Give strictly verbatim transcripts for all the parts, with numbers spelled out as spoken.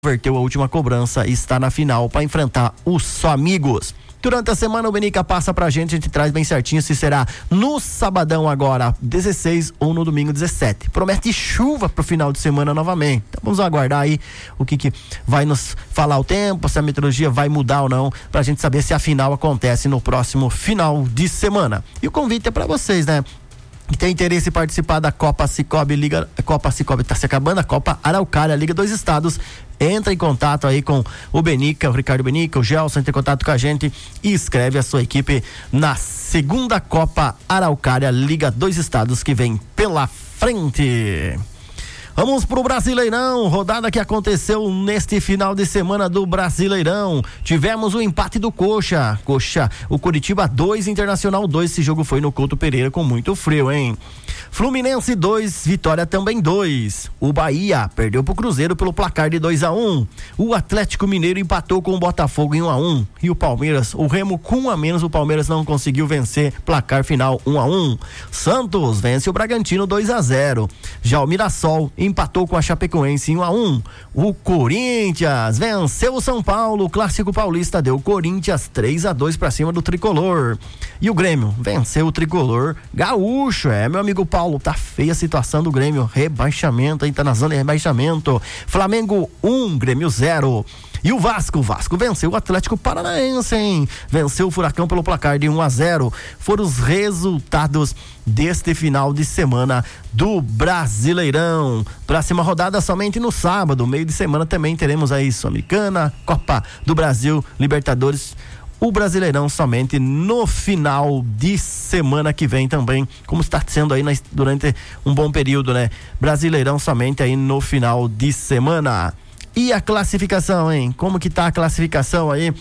converteu a última cobrança e está na final para enfrentar os Só Amigos. Durante a semana o Benica passa pra gente, a gente traz bem certinho se será no sabadão agora, dezesseis, ou no domingo dezessete. Promete chuva pro final de semana novamente. Então vamos aguardar aí o que que vai nos falar o tempo, se a meteorologia vai mudar ou não, pra gente saber se a final acontece no próximo final de semana. E o convite é pra vocês, né? Que tem interesse em participar da Copa Cicobi Liga, Copa Cicobi tá se acabando, a Copa Araucária Liga dos Estados. Entra em contato aí com o Benica, o Ricardo Benica, o Gelson, entra em contato com a gente e escreve a sua equipe na segunda Copa Araucária Liga dos Estados que vem pela frente. Vamos pro Brasileirão, rodada que aconteceu neste final de semana do Brasileirão. Tivemos o empate do Coxa, Coxa, o Curitiba dois, Internacional dois, esse jogo foi no Couto Pereira com muito frio, hein? Fluminense dois, Vitória também dois. O Bahia perdeu pro Cruzeiro pelo placar de dois a um. O Atlético Mineiro empatou com o Botafogo em um a um. E o Palmeiras, o Remo com um a menos, o Palmeiras não conseguiu vencer, placar final um a um. Santos vence o Bragantino dois a zero. Já o Mirassol empatou com a Chapecoense em um a um. O Corinthians venceu o São Paulo, o Clássico Paulista deu o Corinthians três a dois pra cima do Tricolor. E o Grêmio venceu o Tricolor Gaúcho, é, meu amigo Paulo, tá feia a situação do Grêmio, rebaixamento, aí tá na zona de rebaixamento. Flamengo um, Grêmio zero. E o Vasco, o Vasco venceu o Atlético Paranaense, hein? Venceu o Furacão pelo placar de um a zero. Foram os resultados deste final de semana do Brasileirão. Próxima rodada somente no sábado, meio de semana também teremos aí Sul-Americana, Copa do Brasil, Libertadores. O Brasileirão somente no final de semana que vem também, como está sendo aí na, durante um bom período, né? Brasileirão somente aí no final de semana. E a classificação, hein? Como que tá a classificação aí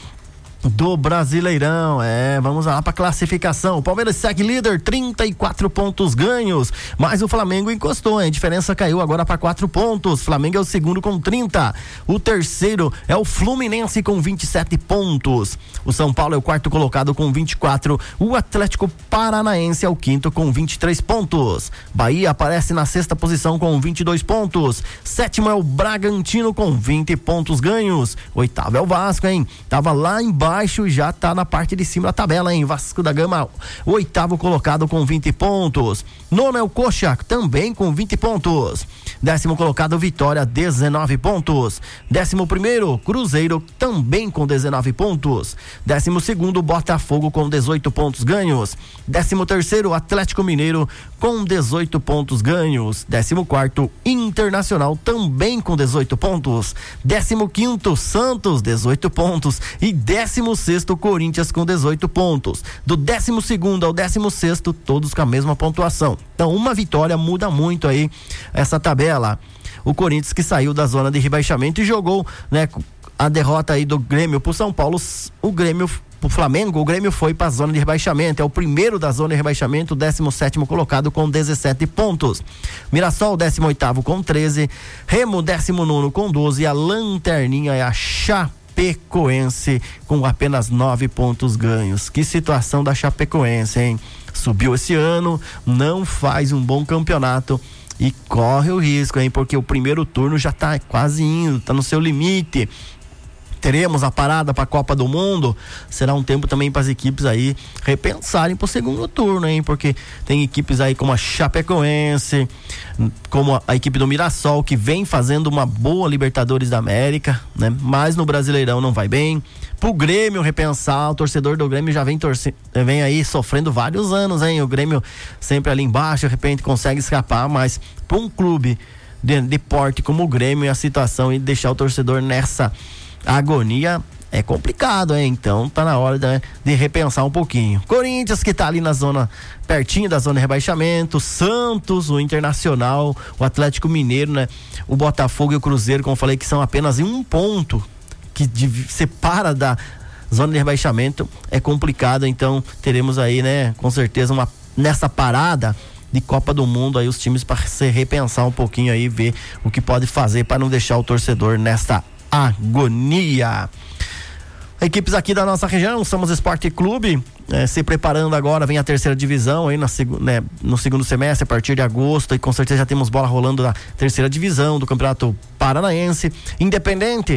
do Brasileirão? É, vamos lá pra classificação. O Palmeiras segue líder, trinta e quatro pontos ganhos, mas o Flamengo encostou, hein? A diferença caiu agora para quatro pontos. Flamengo é o segundo com trinta. O terceiro é o Fluminense com vinte e sete pontos. O São Paulo é o quarto colocado com vinte e quatro. O Atlético Paranaense é o quinto com vinte e três pontos. Bahia aparece na sexta posição com vinte e dois pontos. Sétimo é o Bragantino com vinte pontos ganhos. Oitavo é o Vasco, hein? Tava lá embaixo baixo e já tá na parte de cima da tabela, hein? Vasco da Gama, o oitavo colocado com vinte pontos. Nono é o Coxa, também com vinte pontos. Décimo colocado, Vitória, dezenove pontos. Décimo primeiro, Cruzeiro, também com dezenove pontos. Décimo segundo, Botafogo, com dezoito pontos ganhos. Décimo terceiro, Atlético Mineiro, com dezoito pontos ganhos. Décimo quarto, Internacional, também com dezoito pontos. Décimo quinto, Santos, dezoito pontos. E décimo sexto, Corinthians, com dezoito pontos. Do décimo segundo ao décimo sexto, todos com a mesma pontuação. Então, uma vitória muda muito aí essa tabela. O Corinthians, que saiu da zona de rebaixamento e jogou, né, a derrota aí do Grêmio pro São Paulo, o Grêmio o Flamengo, o Grêmio foi para a zona de rebaixamento, é o primeiro da zona de rebaixamento, décimo sétimo colocado com dezessete pontos. Mirassol, décimo oitavo com treze, Remo, décimo nono com doze, e a lanterninha é a Chapecoense com apenas nove pontos ganhos. Que situação da Chapecoense, hein? Subiu esse ano, não faz um bom campeonato e corre o risco, hein? Porque o primeiro turno já tá quase indo, tá no seu limite. Teremos a parada para a Copa do Mundo. Será um tempo também para as equipes aí repensarem para o segundo turno, hein? Porque tem equipes aí como a Chapecoense, como a, a equipe do Mirassol, que vem fazendo uma boa Libertadores da América, né? Mas no Brasileirão não vai bem. Pro Grêmio repensar, o torcedor do Grêmio já vem torcendo, vem aí sofrendo vários anos, hein? O Grêmio sempre ali embaixo, de repente consegue escapar, mas para um clube de, de porte como o Grêmio, a situação e deixar o torcedor nessa agonia é complicado, hein? Então tá na hora de, de repensar um pouquinho. Corinthians, que tá ali na zona, pertinho da zona de rebaixamento, Santos, o Internacional, o Atlético Mineiro, né? O Botafogo e o Cruzeiro, como eu falei, que são apenas em um ponto que de, separa da zona de rebaixamento, é complicado. Então teremos aí, né, com certeza uma, nessa parada de Copa do Mundo aí, os times para se repensar um pouquinho aí, ver o que pode fazer para não deixar o torcedor nessa agonia. Equipes aqui da nossa região, Somos Esporte Clube, eh, se preparando agora, vem a terceira divisão aí na, né, no segundo semestre, a partir de agosto, e com certeza já temos bola rolando na terceira divisão do Campeonato Paranaense. Independente